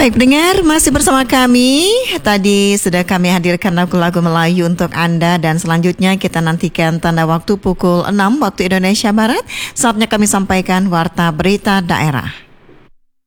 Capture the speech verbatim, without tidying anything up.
Baik pendengar, masih bersama kami. Tadi sudah kami hadirkan lagu-lagu Melayu untuk Anda. Dan selanjutnya kita nantikan tanda waktu pukul enam waktu Indonesia Barat. Saatnya kami sampaikan Warta Berita Daerah.